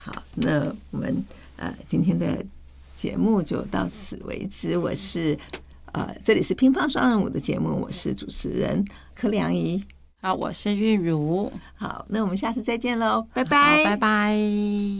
好，那我们今天的节目就到此为止。我是这里是乒乓双人舞的节目，我是主持人柯良仪。 好，我是玉茹。 好，那我们下次再见喽，拜拜， 拜拜。